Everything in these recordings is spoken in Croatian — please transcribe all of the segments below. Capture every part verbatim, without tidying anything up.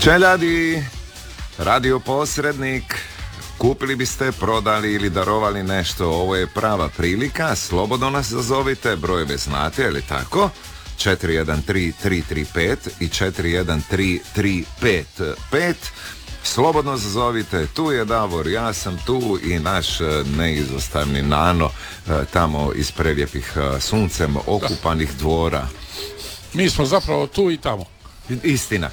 Čeljadi, radio posrednik, kupili biste, prodali ili darovali nešto, ovo je prava prilika, slobodno nas zazovite, brojeve znate, je li tako? četiri jedan tri tri tri pet i četiri jedan tri tri pet pet. Slobodno zazovite, tu je Davor, ja sam tu i naš neizostavni Nano, tamo iz prelijepih suncem okupanih dvora. Mi smo zapravo tu i tamo. Istina.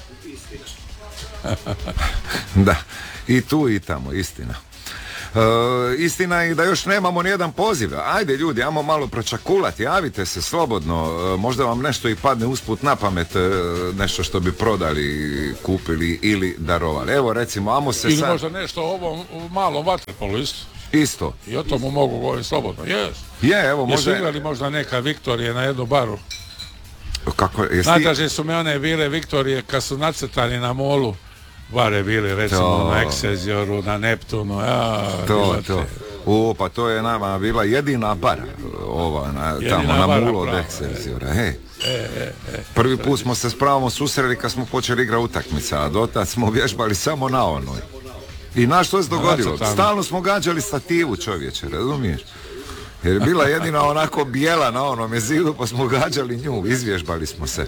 Da, i tu i tamo, istina. E, istina je da još nemamo nijedan poziv. Ajde ljudi, ajmo malo pročakulati, javite se slobodno, e, možda vam nešto i padne usput na pamet, e, nešto što bi prodali, kupili ili darovali. Evo recimo, ajmo se ili sad... Ili možda nešto o ovom malom vaterpolu isto. Isto. I o tomu mogu govoriti slobodno, jes. Je, evo možda... Jesu igrali možda neka Viktorije na jednu baru? Kako, jesi... Najdraže su me one bile Viktorije kad su nacrtani na molu. Bare bili, recimo to... na Excelsioru, na Neptunu, ja, to, to. O, pa to je nama bila jedina bara ova, na, jedina tamo na mulu od Excelsiora. Hej. E, e, e. Prvi put smo se s pravom susreli kad smo počeli igrati utakmice, a dotad smo vježbali samo na onoj. I na što se dogodilo? Stalno smo gađali stativu, čovječe, razumiješ? Jer je bila jedina onako bijela na onom zidu, pa smo gađali nju, izvježbali smo se.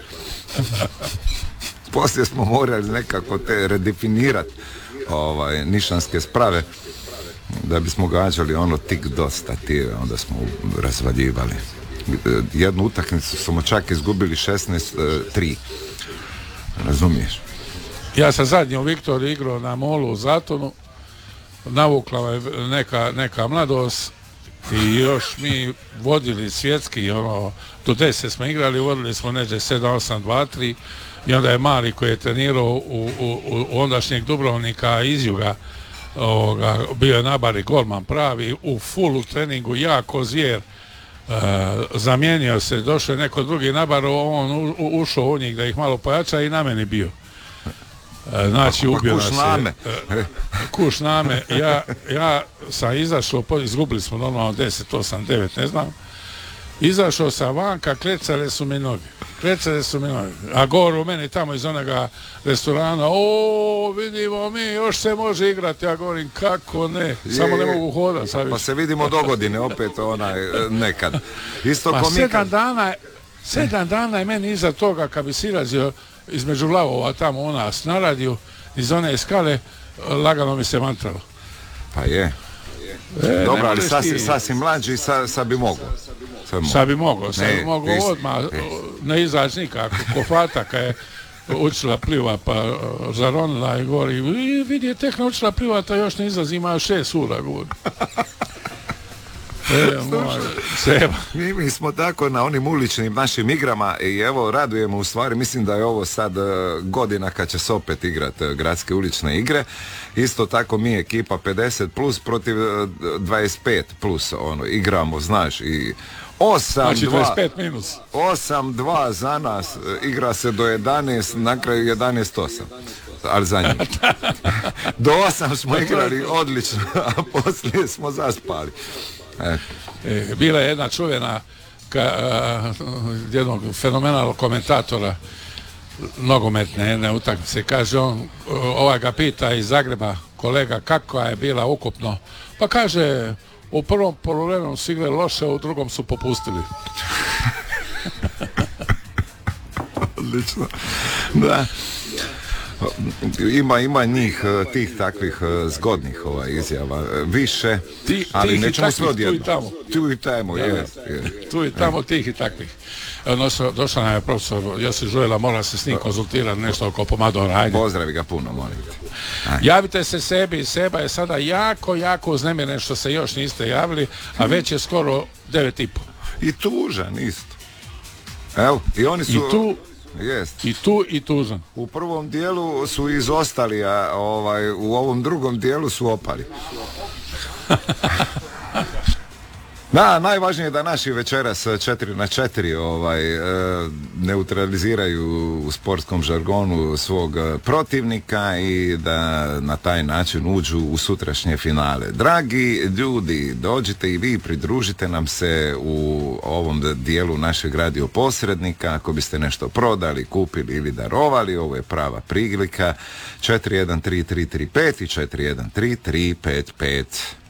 Poslije smo morali nekako te redefinirati ovaj, nišanske sprave da bismo gađali ono tik do stative, onda smo razvaljivali. Jednu utakmicu smo čak izgubili šesnaest tri. Razumiješ? Ja sam zadnji u Viktoriji igrao na molu u Zatonu, navukla me neka, neka mladost i još mi vodili svjetski, ono, do deset smo igrali, vodili smo neđe sedam osam dva tri. I onda je Mali koji je trenirao u, u, u ondašnjeg Dubrovnika iz juga, ovoga, bio je na bari golman pravi, u fullu treningu, jako zvijer, e, zamijenio se, došao je neko drugi na baru, on u, u, ušao u njih da ih malo pojača i na meni bio. E, znači ubio nas je. E, kuš name. Ja, ja sam izašao, izgubili smo normalno deset osam devet, ne znam. Izašao sam vanka, klecale su mi noge. Klecale su mi noge. A gore u meni tamo iz onoga restorana, o, vidimo mi, još se može igrati. Ja govorim, kako ne? Samo ne mogu hodati. Pa se vidimo do godine, opet onaj, nekad. Isto pa ko sedam dana, sedam dana je meni iza toga, kad bi silazio između lavova tamo u nas na radiju, iz one skale, lagano mi se mantralo. Pa je. E, dobro, ali sasvim sasvim mlađi, sad sa bi mogao. Sad bi mogao, sad bi mogao odmah, ne izaći nikako, ko Fataka je učila pliva, pa zaronila i govori, vidi je tek naučila plivati, a još ne izlazi, ima šest ura, govori. E, moj, seba. Mi, mi smo tako na onim uličnim našim igrama i evo radujemo u stvari, mislim da je ovo sad uh, godina kad će se opet igrati uh, gradske ulične igre. Isto tako mi ekipa pedeset plus protiv uh, dvadeset pet plus, ono, igramo, znaš, i osam dva, znači dvadeset pet minus. osam dva za nas, uh, igra se do jedanaest, na kraju jedanaest osam. Ali za njih. Do osam smo igrali odlično, a poslije smo zaspali. E. E, bila je jedna čuvena ka, a, jednog fenomenalnog komentatora nogometne jedne utakmice, kaže on, ovaj ga pita iz Zagreba, kolega, kako je bila ukupno, pa kaže, u prvom poluvremenu su igrali loše, u drugom su popustili. Odlično. Da. Ima, ima njih, tih takvih zgodnih ovaj, izjava, više, ti, ali nećemo sve odjedno. Tu i tamo. Tu i tamo, da, je, je. Tu i tamo tih i takvih. Odnosno, došla nam je profesor Josip Žujela, mora se s njim konzultirati nešto oko pomadora, ajde. Pozdravi ga puno, molim te. Javite se sebi, Seba je sada jako, jako uznemiren što se još niste javili, a već je skoro devet i po. I tužan isto. Evo, i oni su... I tu... Jest. I tu i tužan. U prvom dijelu su izostali, a ovaj, u ovom drugom dijelu su opali. Da, najvažnije je da naši večeras četiri na četiri ovaj, e, neutraliziraju u sportskom žargonu svog protivnika i da na taj način uđu u sutrašnje finale. Dragi ljudi, dođite i vi, pridružite nam se u ovom dijelu našeg radio posrednika. Ako biste nešto prodali, kupili ili darovali, ovo je prava prilika. četiri jedan tri tri tri pet i četiri jedan tri tri pet pet.